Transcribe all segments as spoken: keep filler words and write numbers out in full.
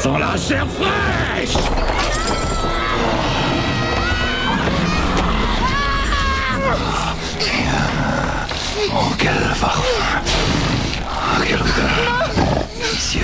sent la chair fraîche. Oh, quel parfum. Oh, quel odeur. Délicieux.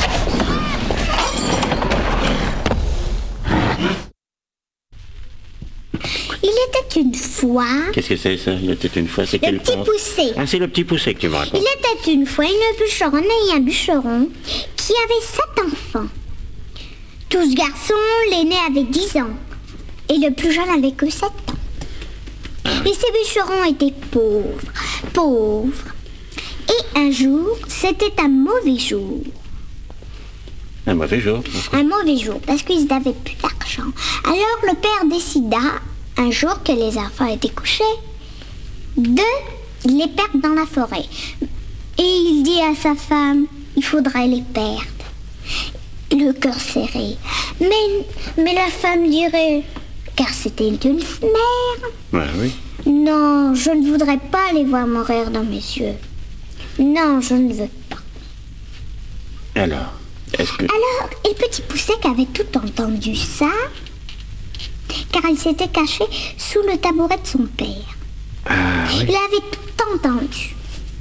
Il était une fois... Qu'est-ce que c'est ça? Il était une fois, c'est Le quel petit conte? poussé. Ah, c'est le petit poussé que tu me racontes. Il était une fois une bûcheronne et un bûcheron qui avait sept enfants. Tous garçons, l'aîné avait dix ans et le plus jeune avait que sept ans. Et ces bûcherons étaient pauvres, pauvres. Et un jour, c'était un mauvais jour. Un mauvais jour. Un mauvais jour, parce qu'ils n'avaient plus d'argent. Alors le père décida, un jour que les enfants étaient couchés, de les perdre dans la forêt. Et il dit à sa femme, il faudrait les perdre. Le cœur serré. Mais, mais la femme dirait, car c'était une mère. Ouais, oui. Non, je ne voudrais pas les voir mourir dans mes yeux. Non, je ne veux pas. Alors, est-ce que... Alors, le petit Poussec avait tout entendu ça, car il s'était caché sous le tabouret de son père. Ah, oui. Il avait tout entendu.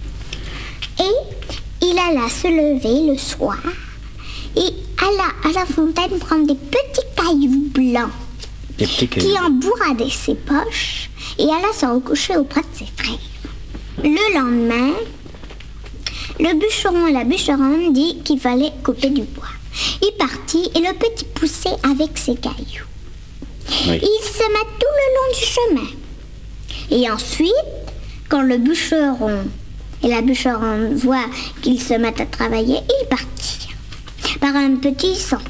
Et il alla se lever le soir et alla à la fontaine prendre des petits cailloux blancs Des petits qui cailloux. embourradaient ses poches et alla se recoucher auprès de ses frères. Le lendemain, le bûcheron et la bûcheronne dit qu'il fallait couper du bois. Il partit et le petit poussé avec ses cailloux. Oui. Il se met tout le long du chemin. Et ensuite, quand le bûcheron et la bûcheronne voient qu'ils se mettent à travailler, ils partirent par un petit sentier.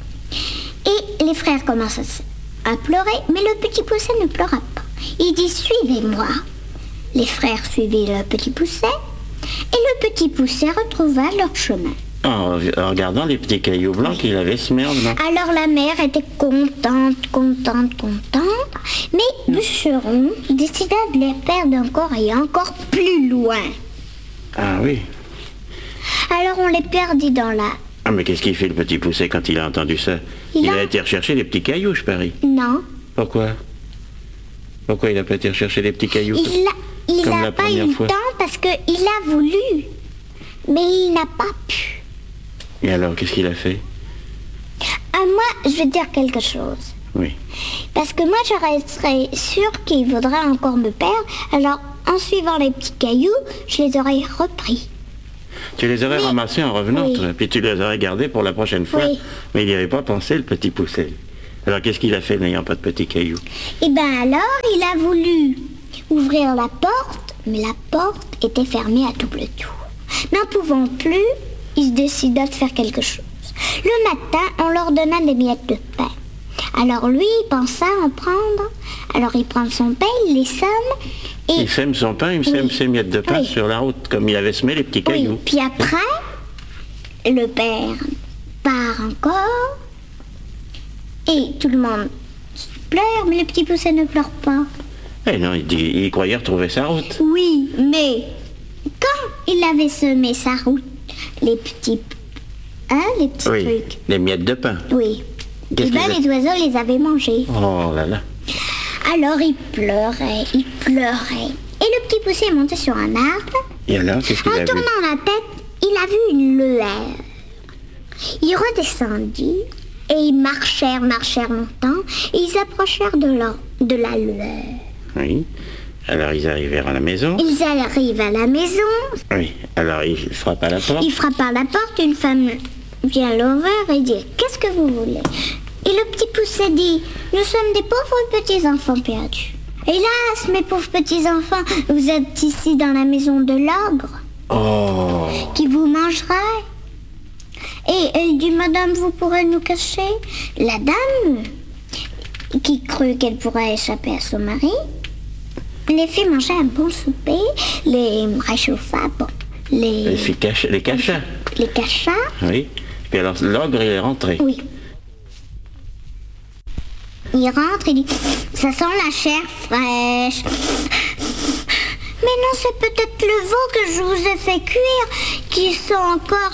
Et les frères commencent à, s- à pleurer, mais le petit poussé ne pleura pas. Il dit « Suivez-moi ». Les frères suivaient le petit poussé et le petit poussé retrouva leur chemin. En, en regardant les petits cailloux blancs qu'il avait semés en blanc. Alors la mère était contente, contente, contente, mais Bûcheron décida de les perdre encore et encore plus loin. Ah oui. Alors on les perdit dans la... Ah, mais qu'est-ce qu'il fait le petit poussé quand il a entendu ça? Il Il a- a été rechercher les petits cailloux, je parie. Non, Pourquoi? Pourquoi il a pas été rechercher les petits cailloux? il a, il Comme a la pas eu première le fois. temps parce qu'il a voulu, mais il n'a pas pu. Et alors, qu'est-ce qu'il a fait? Ah, moi, je vais te dire quelque chose. Oui. Parce que moi, je resterais sûre qu'il voudrait encore me perdre. Alors, en suivant les petits cailloux, je les aurais repris. Tu les aurais Mais- ramassés en revenant, Oui. toi, puis tu les aurais gardés pour la prochaine fois. Oui. Mais il n'y avait pas pensé, le petit poussé. Alors, qu'est-ce qu'il a fait n'ayant pas de petits cailloux? Et bien alors, il a voulu ouvrir la porte, mais la porte était fermée à double tour. N'en pouvant plus, il se décida de faire quelque chose. Le matin, on leur donna des miettes de pain. Alors lui, il pensa en prendre. Alors il prend son pain, il les somme et... Il sème son pain, il sème Oui. ses miettes de pain Oui. sur la route, comme il avait semé les petits Oui, cailloux. puis après, le père part encore et tout le monde pleure, mais le petit poussé ne pleure pas. Eh non, il, dit, il croyait retrouver sa route. Oui, mais quand il avait semé sa route, les petits, hein, les petits Oui, trucs, les miettes de pain. oui, Qu'est-ce et ben qu'ils les oiseaux les avaient mangés. Oh là là. Alors il pleurait, il pleurait. Et le petit poussé est monté sur un arbre. Et alors, qu'est-ce qu'il a En vu? tournant la tête, il a vu une lueur. Il redescendit et ils marchèrent, marchèrent longtemps et ils approchèrent de la, de la lueur. Oui. Alors, ils arrivèrent à la maison. Ils arrivent à la maison, Oui. Alors, il frappe à la porte. il frappe à la porte, une femme vient l'ouvrir et dit « Qu'est-ce que vous voulez ?» Et le petit poussé dit « Nous sommes des pauvres petits enfants perdus. » Hélas, mes pauvres petits enfants, vous êtes ici dans la maison de l'ogre Oh. qui vous mangerait. Et elle dit « Madame, vous pourrez nous cacher ?» La dame, qui crut qu'elle pourrait échapper à son mari, les fit manger un bon souper, les réchauffa, bon, les, Les filles cach- les cacha. les cacha. Oui. Puis alors, l'ogre, il est rentré. Oui. Il rentre et dit « Ça sent la chair fraîche. » Mais non, c'est peut-être le veau que je vous ai fait cuire qui sent encore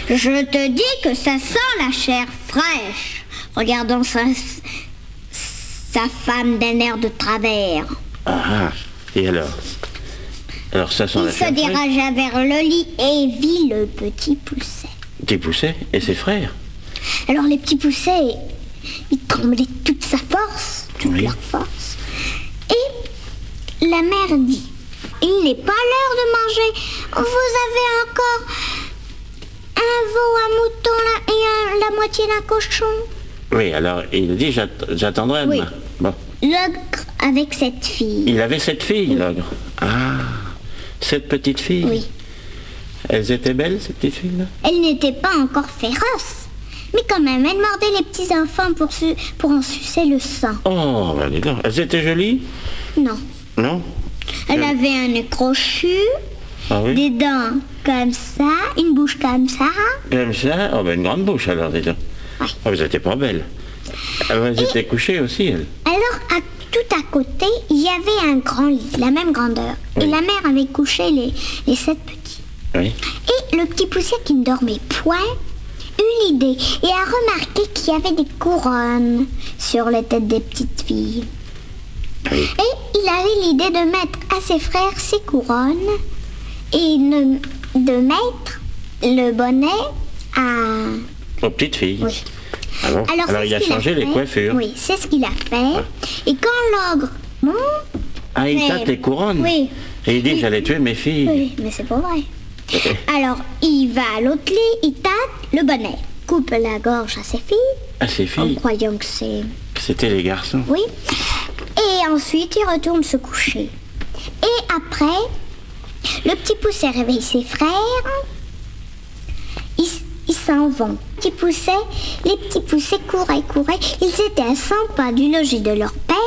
Je te dis que ça sent la chair fraîche. Regardant sa, sa femme d'un air de travers. Ah, ah. Et alors Alors ça sent Il la se chair fraîche. dirigea vers le lit et vit le petit Pousset. Petit Pousset et ses frères. Alors les petits Poussets, ils tremblaient de toute sa force, toute Oui. leur force. Et la mère dit, il n'est pas l'heure de manger. Vous avez encore un veau, un mouton là, et un- la moitié d'un cochon. Oui, alors il dit j'att- j'attendrai Oui. demain. Bon. L'ogre avec cette fille. Il avait sept filles, l'ogre. Ah, sept petites filles. Oui. Elles étaient belles, ces petites filles-là? Elle n'était pas encore féroce. Mais quand même, elle mordait les petits enfants pour, su- pour en sucer le sang. Oh, ben dis donc. Elles étaient jolies? Non. Non? Elle Euh. avait un nez crochu, Ah oui? des dents comme ça, une bouche comme ça. Comme ça? Oh, ben une grande bouche alors, dis donc. Ouais. Oh, vous n'étiez pas belles. Ah, elles étaient couchées aussi, elles. Alors, à, tout à côté, il y avait un grand lit, la même grandeur. Et Oui. la mère avait couché les, les sept petits. Oui. Et le petit Pousset qui ne dormait point eut l'idée et a remarqué qu'il y avait des couronnes sur les têtes des petites filles. Oui. Et il avait l'idée de mettre à ses frères ces couronnes et ne- de mettre le bonnet à... Aux petites filles. Oui. Ah bon? Alors, c'est il ce a qu'il changé les fait. coiffures. Oui, c'est ce qu'il a fait. Et quand l'ogre monte... Ah, il Mais- tâte les couronnes. Oui. Et il dit j'allais tuer mes filles. Oui, mais c'est pas vrai. Alors, il va à l'autre lit, il tâte le bonnet, coupe la gorge à ses filles, Ah, ces en filles, croyant que c'est... c'était les garçons. Oui. Et ensuite, il retourne se coucher. Et après, le petit Pousset réveille ses frères. Ils ils s'en vont. Petit Pousset, les petits Poussets couraient, couraient. Ils étaient à cent pas du logis de leur père.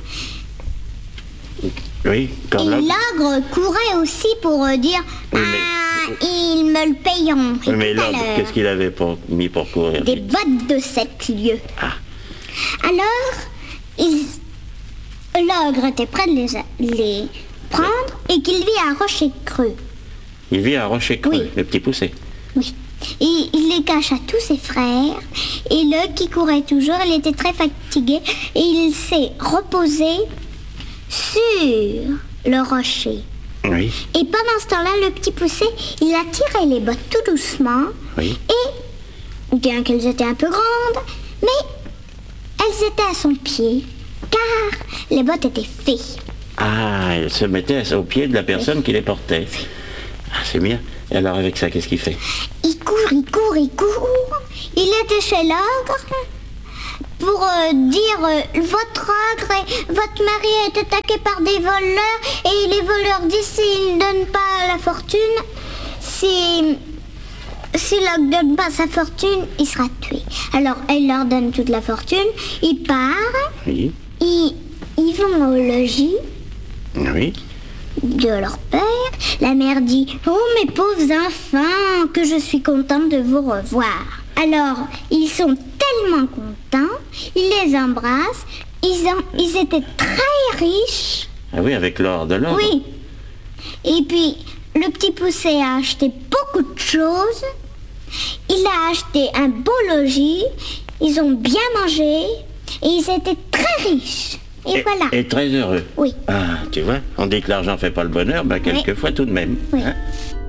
Oui, Et comme l'ogre. l'ogre courait aussi pour euh, dire Oui, mais- Ah, ils me le payeront. Et Oui, mais tout à l'ogre, l'heure, qu'est-ce qu'il avait pour, mis pour courir? des bottes de sept lieues. Ah. Alors, ils- l'ogre était prêt de les, les prendre et qu'il vit à Rocher Creux. Il vit à Rocher Creux, Oui. le petit Pousset. Oui. Et il les cache à tous ses frères. Et le qui courait toujours, il était très fatigué. Et il s'est reposé sur le rocher. Oui, Et pendant ce temps-là, le petit Pousset, il a tiré les bottes tout doucement. oui. Et, bien qu'elles étaient un peu grandes, mais elles étaient à son pied, car les bottes étaient fées. Ah, il se mettait au pied de la personne qui les portait. Ah, c'est bien. Et alors avec ça, qu'est-ce qu'il fait? Il court, il court, il court. Il était chez l'ogre pour euh, dire euh, votre ogre et votre mari est attaqué par des voleurs et les voleurs disent s'ils ne donnent pas la fortune, si, si l'ogre ne donne pas sa fortune, il sera tué. Alors elle leur donne toute la fortune, ils partent, Oui, ils, ils vont au logis oui. de leur père. La mère dit « Oh mes pauvres enfants, que je suis contente de vous revoir. » Alors, ils sont tellement contents, ils les embrassent, ils, ont, ils étaient très riches. Ah oui, avec l'or de l'ogre. Oui. Et puis, le petit Pousset a acheté beaucoup de choses. Il a acheté un beau logis, ils ont bien mangé et ils étaient très riches. Et, Et, voilà. et très heureux. Oui. Ah, tu vois, on dit que l'argent fait pas le bonheur, ben quelquefois tout de même. Oui. hein.